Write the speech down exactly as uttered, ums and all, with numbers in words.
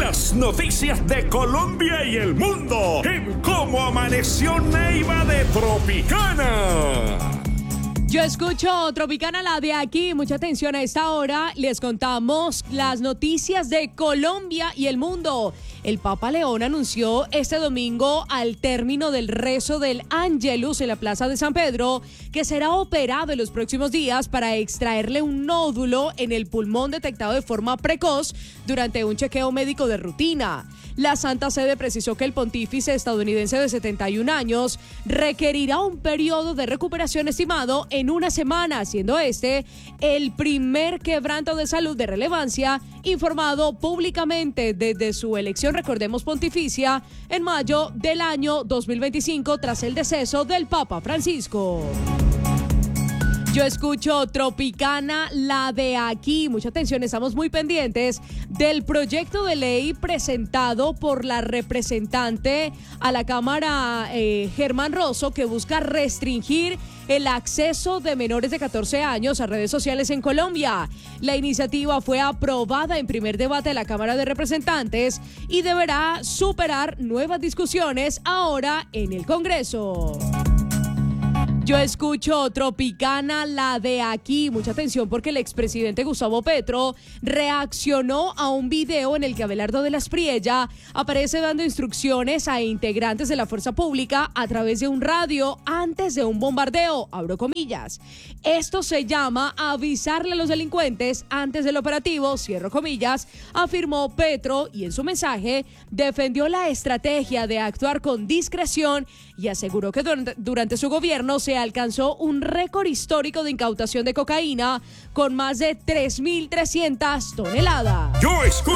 Las noticias de Colombia y el mundo en Cómo Amaneció Neiva de Tropicana. Yo escucho Tropicana, la de aquí. Mucha atención a esta hora. Les contamos las noticias de Colombia y el mundo. El Papa León anunció este domingo, al término del rezo del Ángelus en la Plaza de San Pedro, que será operado en los próximos días para extraerle un nódulo en el pulmón detectado de forma precoz durante un chequeo médico de rutina. La Santa Sede precisó que el pontífice estadounidense de setenta y un años requerirá un periodo de recuperación estimado en una semana, siendo este el primer quebranto de salud de relevancia informado públicamente desde su elección, recordemos, pontificia en mayo del año dos mil veinticinco tras el deceso del Papa Francisco. Yo escucho Tropicana, la de aquí. Mucha atención, estamos muy pendientes del proyecto de ley presentado por la representante a la Cámara, eh, Germán Rosso, que busca restringir el acceso de menores de catorce años a redes sociales en Colombia. La iniciativa fue aprobada en primer debate de la Cámara de Representantes y deberá superar nuevas discusiones ahora en el Congreso. Yo escucho Tropicana, la de aquí. Mucha atención porque el expresidente Gustavo Petro reaccionó a un video en el que Abelardo de la Espriella aparece dando instrucciones a integrantes de la fuerza pública a través de un radio antes de un bombardeo, abro comillas. Esto se llama avisarle a los delincuentes antes del operativo, cierro comillas, afirmó Petro, y en su mensaje defendió la estrategia de actuar con discreción y aseguró que durante, durante su gobierno se alcanzó un récord histórico de incautación de cocaína con más de tres mil trescientas toneladas. Yo escucho